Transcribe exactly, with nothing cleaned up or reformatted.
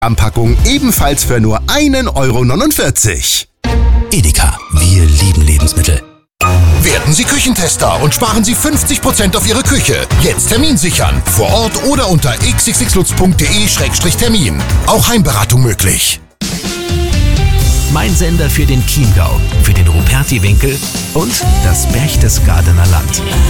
Packung ebenfalls für nur ein Euro neunundvierzig. Edeka, wir lieben Lebensmittel. Werden Sie Küchentester und sparen Sie fünfzig Prozent auf Ihre Küche. Jetzt Termin sichern. Vor Ort oder unter x x x lutz punkt de Schrägstrich Termin. Auch Heimberatung möglich. Mein Sender für den Chiemgau, für den Ruperti-Winkel und das Berchtesgadener Land.